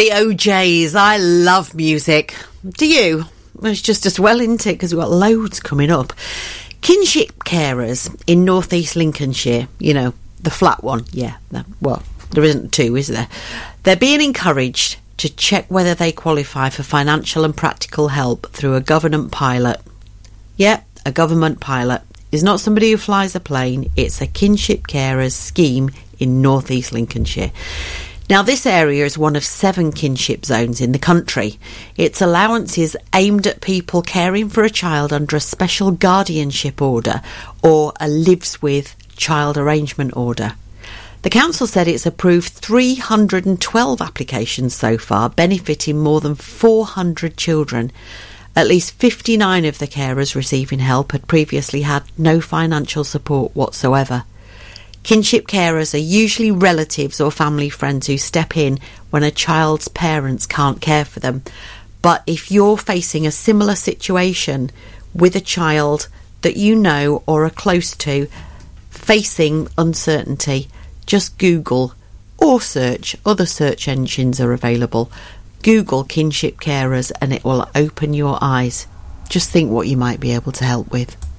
The OJs. I love music. Do you? Well, it's just as well, isn't it? Because we've got loads coming up. Kinship carers in North East Lincolnshire, you know, the flat one. Yeah, well, there isn't two, is there? They're being encouraged to check whether they qualify for financial and practical help through a government pilot. Yeah, a government pilot. It's not somebody who flies a plane, it's a kinship carers scheme in North East Lincolnshire. Now, this area is one of 7 kinship zones in the country. Its allowance is aimed at people caring for a child under a special guardianship order or a lives with child arrangement order. The council said it's approved 312 applications so far, benefiting more than 400 children. At least 59 of the carers receiving help had previously had no financial support whatsoever. Kinship carers are usually relatives or family friends who step in when a child's parents can't care for them. But if you're facing a similar situation with a child that you know or are close to, facing uncertainty, just Google or search. Other search engines are available. Google kinship carers and it will open your eyes. Just think what you might be able to help with.